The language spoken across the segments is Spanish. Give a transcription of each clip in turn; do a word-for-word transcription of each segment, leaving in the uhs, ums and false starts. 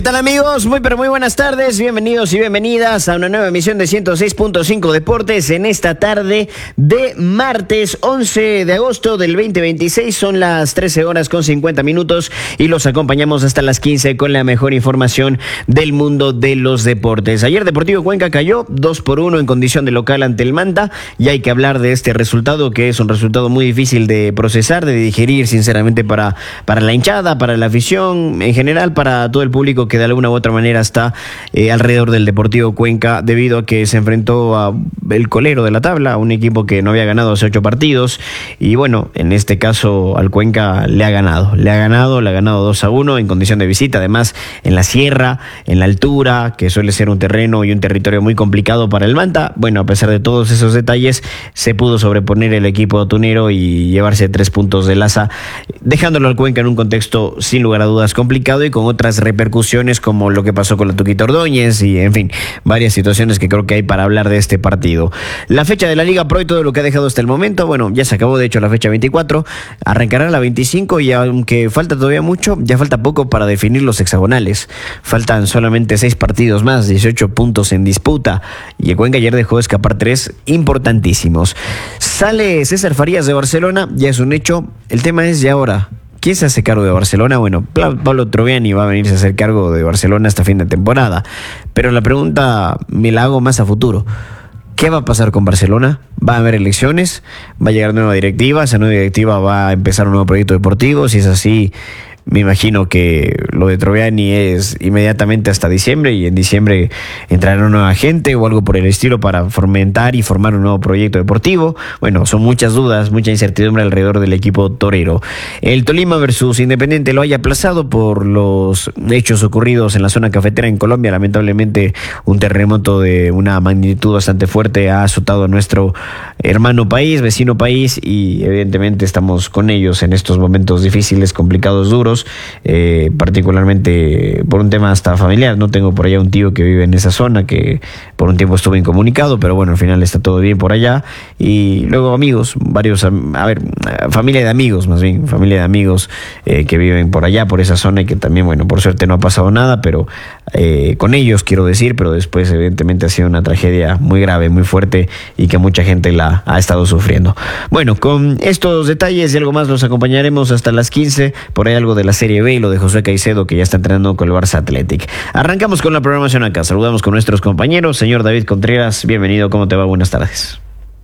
tal, amigos? Muy pero muy buenas tardes, bienvenidos y bienvenidas a una nueva emisión de ciento seis punto cinco Deportes en esta tarde de martes once de agosto del veinte veintiséis. Son las trece horas con cincuenta minutos y los acompañamos hasta las quince con la mejor información del mundo de los deportes. Ayer Deportivo Cuenca cayó dos por uno en condición de local ante el Manta y hay que hablar de este resultado, que es un resultado muy difícil de procesar, de digerir sinceramente para, para la hinchada, para la afición en general, para todo el público que de alguna u otra manera está eh, alrededor del Deportivo Cuenca, debido a que se enfrentó a el colero de la tabla, a un equipo que no había ganado hace ocho partidos, y bueno, en este caso al Cuenca le ha ganado, le ha ganado, le ha ganado dos a uno en condición de visita, además en la sierra, en la altura, que suele ser un terreno y un territorio muy complicado para el Manta. Bueno, a pesar de todos esos detalles, se pudo sobreponer el equipo tunero y llevarse tres puntos de laza, dejándolo al Cuenca en un contexto sin lugar a dudas complicado y con otras repercusiones como lo que pasó con la Tuquita Ordóñez y en fin, varias situaciones que creo que hay para hablar de este partido. La fecha de la Liga Pro y todo lo que ha dejado hasta el momento, bueno, ya se acabó de hecho la fecha veinticuatro, arrancará la veinticinco y aunque falta todavía mucho, ya falta poco para definir los hexagonales. Faltan solamente seis partidos más, dieciocho puntos en disputa y el Cuenca ayer dejó escapar tres importantísimos. Sale César Farías de Barcelona, ya es un hecho. El tema es ya ahora, ¿quién se hace cargo de Barcelona? Bueno, Pablo Troviani va a venirse a hacer cargo de Barcelona hasta fin de temporada. Pero la pregunta me la hago más a futuro. ¿Qué va a pasar con Barcelona? ¿Va a haber elecciones? ¿Va a llegar nueva directiva? ¿Esa nueva directiva va a empezar un nuevo proyecto deportivo? Si es así, me imagino que lo de Troviani es inmediatamente hasta diciembre y en diciembre entrará una nueva gente o algo por el estilo para fomentar y formar un nuevo proyecto deportivo. Bueno, son muchas dudas, mucha incertidumbre alrededor del equipo torero. El Tolima versus Independiente lo haya aplazado por los hechos ocurridos en la zona cafetera en Colombia. Lamentablemente un terremoto de una magnitud bastante fuerte ha azotado a nuestro hermano país, vecino país, y evidentemente estamos con ellos en estos momentos difíciles, complicados, duros. Eh, particularmente por un tema hasta familiar. No tengo por allá un tío que vive en esa zona que por un tiempo estuvo incomunicado, pero bueno, al final está todo bien por allá. Y luego amigos, varios, a ver, familia de amigos más bien, familia de amigos eh, que viven por allá, por esa zona, y que también, bueno, por suerte no ha pasado nada, pero eh, con ellos quiero decir, pero después evidentemente ha sido una tragedia muy grave, muy fuerte y que mucha gente la ha estado sufriendo. Bueno, con estos detalles y algo más los acompañaremos hasta las quince, por ahí algo de la Serie B y lo de José Caicedo, que ya está entrenando con el Barça Athletic. Arrancamos con la programación acá, saludamos con nuestros compañeros. Señor David Contreras, bienvenido, ¿cómo te va? Buenas tardes.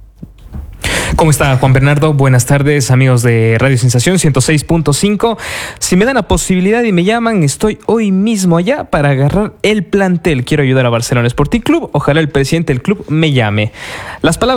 ¿Cómo está, Juan Bernardo? Buenas tardes, amigos de Radio Sensación ciento seis punto cinco. Si me dan la posibilidad y me llaman, estoy hoy mismo allá para agarrar el plantel. Quiero ayudar a Barcelona Sporting Club. Ojalá el presidente del club me llame. Las palabras